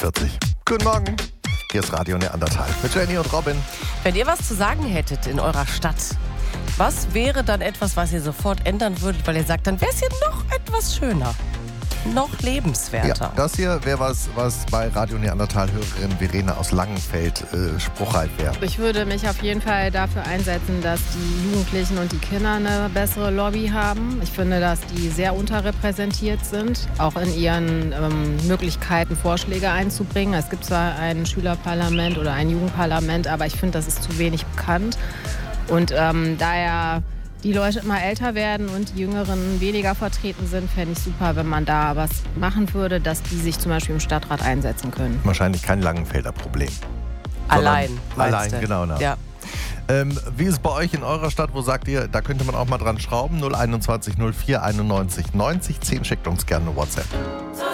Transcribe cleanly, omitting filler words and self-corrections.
40. Guten Morgen. Hier ist Radio Neandertal mit Jenny und Robin. Wenn ihr was zu sagen hättet in eurer Stadt, was wäre dann etwas, was ihr sofort ändern würdet, weil ihr sagt, dann wäre es hier noch etwas schöner, noch lebenswerter? Ja, das hier wäre was bei Radio Neandertal-Hörerin Verena aus Langenfeld spruchreif wäre. Ich würde mich auf jeden Fall dafür einsetzen, dass die Jugendlichen und die Kinder eine bessere Lobby haben. Ich finde, dass die sehr unterrepräsentiert sind, auch in ihren Möglichkeiten, Vorschläge einzubringen. Es gibt zwar ein Schülerparlament oder ein Jugendparlament, aber ich finde, das ist zu wenig bekannt. Und da ja die Leute immer älter werden und die Jüngeren weniger vertreten sind, fände ich super, wenn man da was machen würde, dass die sich zum Beispiel im Stadtrat einsetzen können. Wahrscheinlich kein Langenfelder Problem. Allein, genau. Ja. Wie ist es bei euch in eurer Stadt? Wo sagt ihr, da könnte man auch mal dran schrauben? 021 04 91 90 10, schickt uns gerne eine WhatsApp.